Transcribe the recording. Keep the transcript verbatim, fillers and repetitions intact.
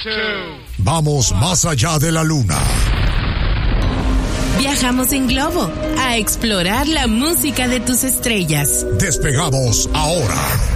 two, Vamos más allá de la luna. Viajamos en globo a explorar la música de tus estrellas. Despegamos ahora.